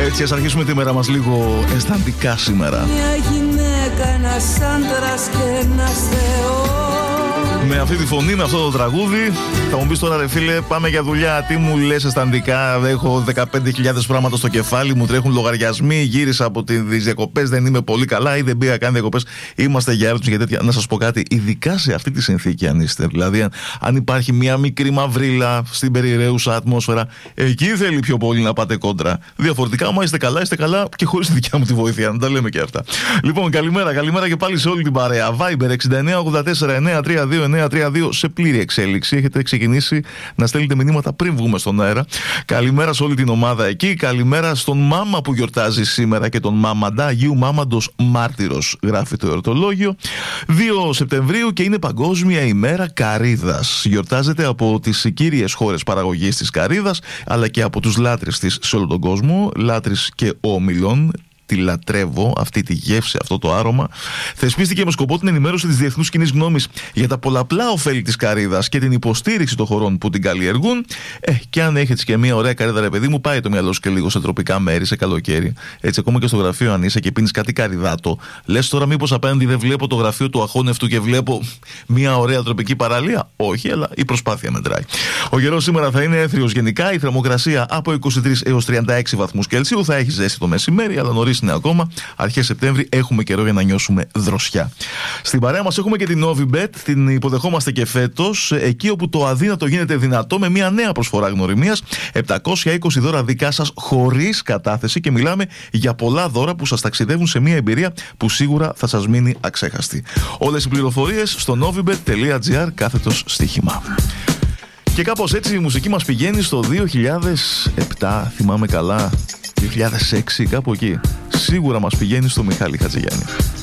Έτσι, ας αρχίσουμε τη μέρα μας λίγο αισθαντικά σήμερα. Μια γυναίκα, ένας άντρας και ένας θεός. Με αυτή τη φωνή, με αυτό το τραγούδι, θα μου πεις τώρα, ρε φίλε, πάμε για δουλειά. Τι μου λες αισθαντικά? Έχω 15.000 πράγματα στο κεφάλι μου, τρέχουν λογαριασμοί. Γύρισα από τις διακοπές, δεν είμαι πολύ καλά ή δεν πήγα καν διακοπές. Είμαστε για έρευνα και τέτοια. Να σας πω κάτι, ειδικά σε αυτή τη συνθήκη, αν είστε. Δηλαδή, αν υπάρχει μια μικρή μαυρίλα στην περιραίουσα ατμόσφαιρα, εκεί θέλει πιο πολύ να πάτε κόντρα. Διαφορετικά, άμα είστε καλά και χωρίς τη δικιά μου τη βοήθεια. Να τα λέμε και αυτά. Λοιπόν, καλημέρα και πάλι σε όλη την παρέα. Viber 6984-932-932 σε πλήρη εξέλιξη. Έχετε ξεκινήσει να στέλνετε μηνύματα πριν βγούμε στον αέρα. Καλημέρα σε όλη την ομάδα εκεί. Καλημέρα στον Μάμα που γιορτάζει σήμερα και τον Μάμαντα. Αγίου Μάμαντος Μάρτυρος, γράφει το εορτολόγιο. 2 Σεπτεμβρίου και είναι Παγκόσμια ημέρα Καρύδας. Γιορτάζεται από τις κύριες χώρες παραγωγής της καρύδας, αλλά και από τους λάτρες της σε όλο τον κόσμο. Λάτρες και όμιλων. Τη λατρεύω, αυτή τη γεύση, αυτό το άρωμα. Θεσπίστηκε με σκοπό την ενημέρωση της διεθνούς κοινής γνώμης για τα πολλαπλά ωφέλη της καρύδας και την υποστήριξη των χωρών που την καλλιεργούν. Και αν έχετε και μια ωραία καρύδα, ρε παιδί μου, πάει το μυαλό σου και λίγο σε τροπικά μέρη, σε καλοκαίρι. Έτσι, ακόμα και στο γραφείο, αν είσαι και πίνεις κάτι καρυδάτο, λες τώρα μήπως απέναντι δεν βλέπω το γραφείο του αχώνευτου και βλέπω μια ωραία τροπική παραλία? Όχι, αλλά η προσπάθεια μετράει. Ο καιρός σήμερα θα είναι έθριος γενικά. Η θερμοκρασία από 23 έως 36 βαθμούς Κελσίου. Θα έχει ζέστη το μεσημέρι, αλλά νωρίς είναι ακόμα. Αρχές Σεπτέμβρη έχουμε καιρό για να νιώσουμε δροσιά. Στην παρέα μας έχουμε και την Novibet. Την υποδεχόμαστε και φέτος. Εκεί όπου το αδύνατο γίνεται δυνατό, με μια νέα προσφορά γνωριμίας. 720 δώρα δικά σας χωρίς κατάθεση. Και μιλάμε για πολλά δώρα που σας ταξιδεύουν σε μια εμπειρία που σίγουρα θα σας μείνει αξέχαστη. Όλες οι πληροφορίες στο novibet.gr/στοίχημα. Και κάπως έτσι η μουσική μας πηγαίνει στο 2007, θυμάμαι καλά, 2006, κάπου εκεί. Σίγουρα μας πηγαίνει στο Μιχάλη Χατζηγιάννη.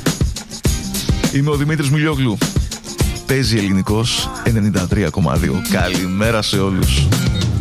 Είμαι ο Δημήτρης Μιλιόγλου. Παίζει ελληνικός 93,2. Καλημέρα σε όλους.